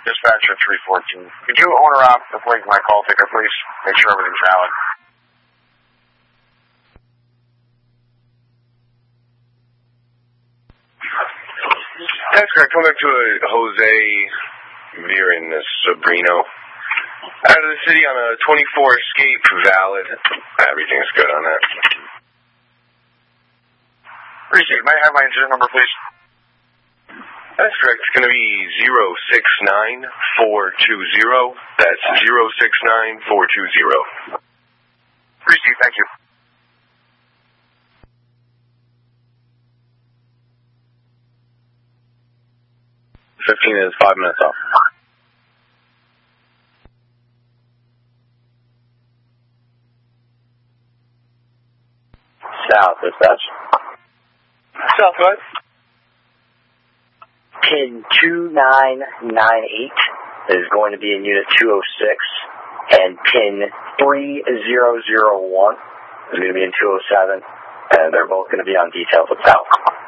Dispatcher 314. Could you owner op the plate my call ticker, please? Make sure everything's valid. That's correct. Coming to a Jose Viren Sabrino. Out of the city on a 24 escape, valid. Everything's good on that. Appreciate it. May I have my incident number, please? That's correct. It's going to be 069420. That's 069420. Appreciate it. Thank you. 15 is 5 minutes off. South, dispatch. South, go ahead. Pin 2998 is going to be in unit 206, and pin 3001 is going to be in 207, and they're both going to be on details at South.